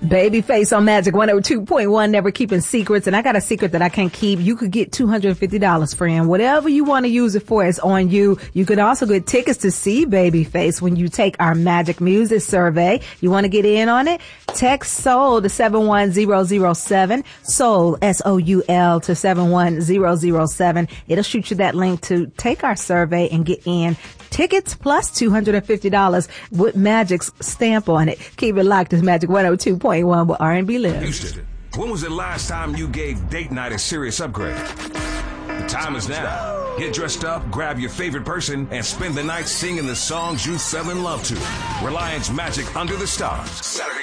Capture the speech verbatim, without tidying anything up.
Babyface on Magic one oh two point one, never keeping secrets. And I got a secret that I can't keep. You could get two hundred fifty dollars, friend. Whatever you want to use it for is on you. You could also get tickets to see Babyface when you take our Magic Music Survey. You want to get in on it? Text SOUL to seven one zero zero seven. SOUL, S O U L, to seven one zero zero seven. It'll shoot you that link to take our survey and get in. Tickets plus two hundred fifty dollars with Magic's stamp on it. Keep it locked. It's Magic one oh two point one where R and B lives. Houston, when was the last time you gave date night a serious upgrade? The time is now. Get dressed up, grab your favorite person, and spend the night singing the songs you fell in love to. Reliance Magic Under the Stars. Saturday